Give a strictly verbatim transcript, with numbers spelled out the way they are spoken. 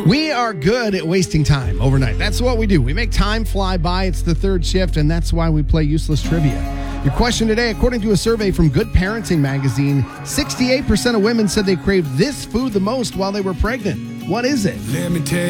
We are good at wasting time overnight. That's what we do. We make time fly by. It's the third shift, and that's why we play useless trivia. Your question today, according to a survey from Good Parenting magazine, sixty-eight percent of women said they craved this food the most while they were pregnant. What is it? Let me tell